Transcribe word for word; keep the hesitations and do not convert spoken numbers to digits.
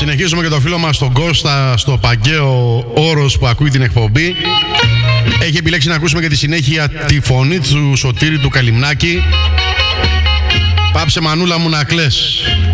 Συνεχίζουμε και το φίλο μας τον Κώστα στο Παγκαίο Όρος που ακούει την εκπομπή. Έχει επιλέξει να ακούσουμε και τη συνέχεια τη φωνή του Σωτήρη του Καλυμνάκη. Πάψε μανούλα μου να κλαις.